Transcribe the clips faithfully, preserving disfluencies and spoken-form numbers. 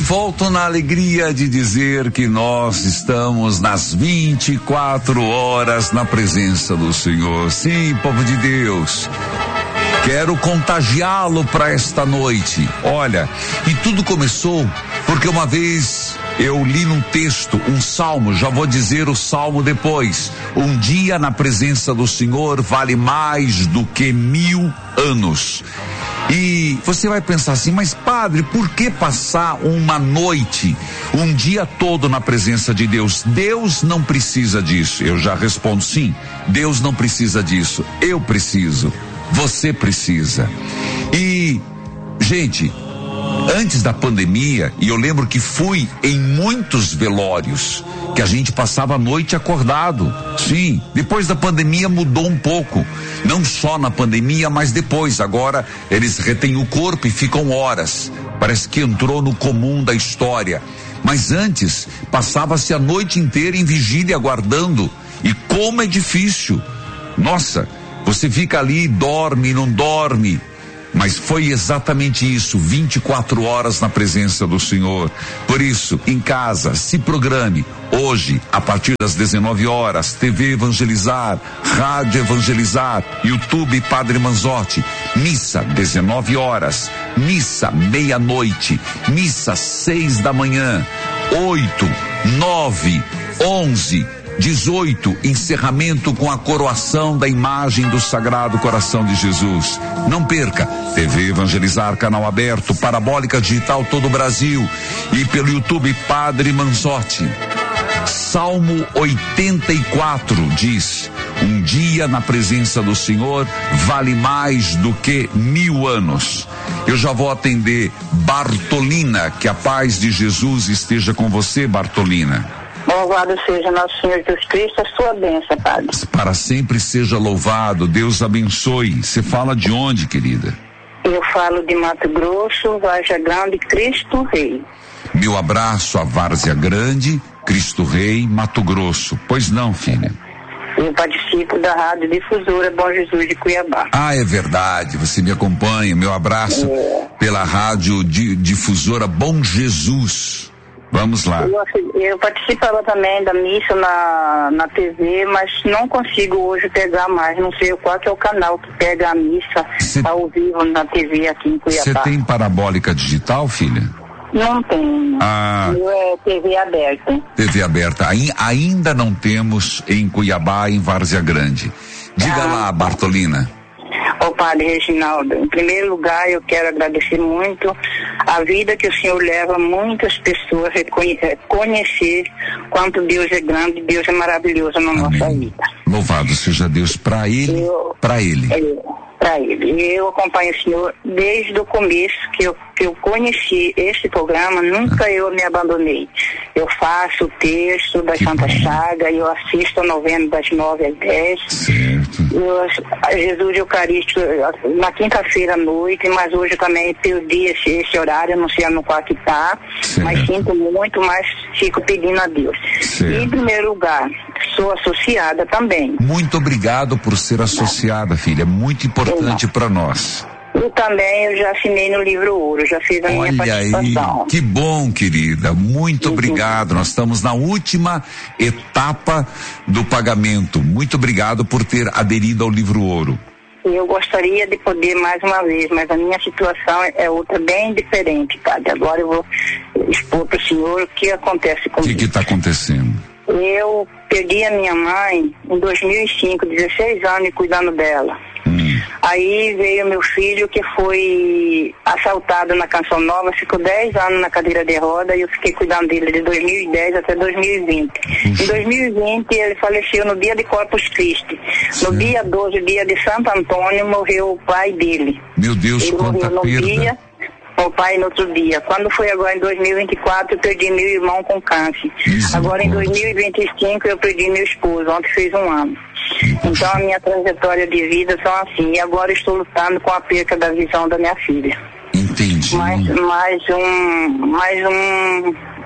volto na alegria de dizer que nós estamos nas vinte e quatro horas na presença do Senhor. Sim, povo de Deus. Quero contagiá-lo para esta noite. Olha, e tudo começou porque uma vez eu li num texto um salmo, já vou dizer o salmo depois. Um dia na presença do Senhor vale mais do que mil anos. E você vai pensar assim, mas padre, por que passar uma noite, um dia todo na presença de Deus? Deus não precisa disso. Eu já respondo sim, Deus não precisa disso. Eu preciso. Você precisa. E, gente, antes da pandemia, e eu lembro que fui em muitos velórios, que a gente passava a noite acordado. Sim, depois da pandemia mudou um pouco. Não só na pandemia, mas depois. Agora eles retêm o corpo e ficam horas. Parece que entrou no comum da história. Mas antes, passava-se a noite inteira em vigília aguardando. E como é difícil. Nossa, você fica ali, dorme, não dorme. Mas foi exatamente isso, vinte e quatro horas na presença do Senhor. Por isso, em casa, se programe. Hoje, a partir das dezenove horas, T V Evangelizar, Rádio Evangelizar, YouTube Padre Manzotti. Missa, dezenove horas. Missa, meia-noite. Missa, seis da manhã. Oito, nove, onze. dezoito, encerramento com a coroação da imagem do Sagrado Coração de Jesus. Não perca, T V Evangelizar, canal aberto, parabólica digital todo o Brasil e pelo YouTube Padre Manzotti. Salmo oitenta e quatro diz: um dia na presença do Senhor vale mais do que mil anos. Eu já vou atender Bartolina, que a paz de Jesus esteja com você, Bartolina. Louvado seja nosso Senhor Jesus Cristo, a sua bênção, Padre. Para sempre seja louvado, Deus abençoe. Você fala de onde, querida? Eu falo de Mato Grosso, Várzea Grande, Cristo Rei. Meu abraço a Várzea Grande, Cristo Rei, Mato Grosso. Pois não, filha? Eu participo da Rádio Difusora Bom Jesus de Cuiabá. Ah, é verdade, você me acompanha. Meu abraço é. pela Rádio di, Difusora Bom Jesus. Vamos lá. Eu, eu participava também da missa na, na T V, mas não consigo hoje pegar mais. Não sei qual que é o canal que pega a missa Cê, ao vivo na T V aqui em Cuiabá. Você tem parabólica digital, filha? Não tenho. Ah, eu é T V aberta. T V aberta. Ai, ainda não temos em Cuiabá, em Várzea Grande. Diga ah, lá, Bartolina. Ô Padre Reginaldo, em primeiro lugar eu quero agradecer muito a vida que o Senhor leva muitas pessoas a conhecer quanto Deus é grande, Deus é maravilhoso na Amém. Nossa vida. Louvado seja Deus para ele, para ele. Para ele. Eu acompanho o Senhor desde o começo que eu, que eu conheci esse programa, nunca eu me abandonei. Eu faço o texto da que Santa bom. Chaga, eu assisto a novena das nove às dez. Certo. Eu, Jesus Eucarístico na quinta-feira à noite, mas hoje também perdi esse, esse horário, não sei no qual que tá, certo. Mas sinto muito, mas fico pedindo a Deus. Certo. E em primeiro lugar, sou associada também. Muito obrigado por ser associada, filha, muito importante para nós. E também eu já assinei no livro Ouro, já fiz a Olha minha participação. Aí, que bom, querida, muito uhum. obrigado. Nós estamos na última etapa do pagamento. Muito obrigado por ter aderido ao livro Ouro. Eu gostaria de poder mais uma vez, mas a minha situação é outra bem diferente, Padre. Agora eu vou expor para o senhor o que acontece comigo. O que está acontecendo? Eu perdi a minha mãe em dois mil e cinco, dezesseis anos cuidando dela. Hum. Aí veio meu filho que foi assaltado na Canção Nova, ficou dez anos na cadeira de roda e eu fiquei cuidando dele de dois mil e dez até dois mil e vinte. Uhum. Em dois mil e vinte ele faleceu no dia de Corpus Christi. Sim. No dia doze, dia de Santo Antônio, morreu o pai dele. Meu Deus, ele quanta morreu no perda. Dia, o pai no outro dia. Quando foi agora em dois mil e vinte e quatro, eu perdi meu irmão com câncer. Isso, agora em dois mil e vinte e cinco eu perdi meu esposo, ontem fez um ano. Então a minha trajetória de vida são assim, e agora estou lutando com a perca da visão da minha filha. Entendi. Mais, mais um, mais um,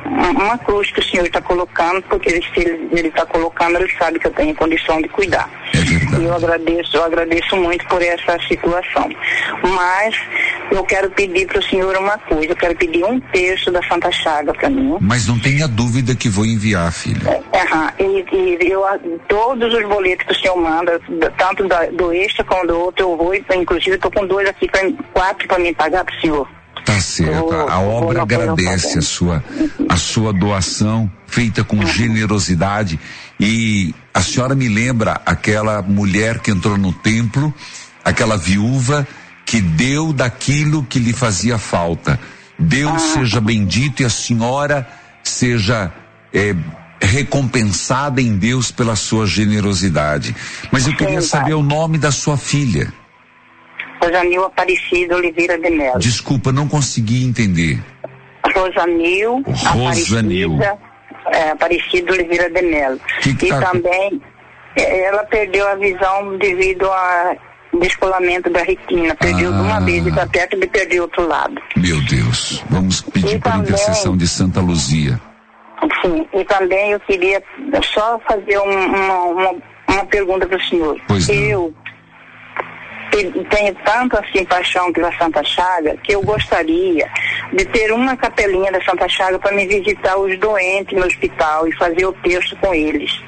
uma cruz que o senhor está colocando, porque ele, se ele está colocando, ele sabe que eu tenho condição de cuidar. É verdade. E eu agradeço, eu agradeço muito por essa situação. Mas eu quero pedir para o senhor uma coisa, eu quero pedir um terço da Santa Chaga para mim. Mas não tenha dúvida que vou enviar, filha. É, é, e, e eu, todos os boletos que o senhor manda, tanto da, do extra como do outro, eu vou, inclusive estou com dois aqui, pra, quatro para me pagar para o senhor. Tá certo, a obra agradece a sua, a sua doação feita com generosidade, e a senhora me lembra aquela mulher que entrou no templo, aquela viúva que deu daquilo que lhe fazia falta. Deus ah. seja bendito e a senhora seja é, recompensada em Deus pela sua generosidade. Mas eu queria saber o nome da sua filha. Rosanil Aparecido Oliveira de Melo. Desculpa, não consegui entender. Rosanil, Rosanil. Aparecida, é, Aparecido Oliveira de Melo. Que que e tá... também ela perdeu a visão devido a descolamento da retina. Perdeu ah. de uma vez e está perto de perder outro lado. Meu Deus, vamos pedir e por também, intercessão de Santa Luzia. Sim, e também eu queria só fazer um, uma, uma, uma pergunta para o senhor. Pois não. Eu tenho tanto assim paixão pela Santa Chaga que eu gostaria de ter uma capelinha da Santa Chaga para me visitar os doentes no hospital e fazer o terço com eles.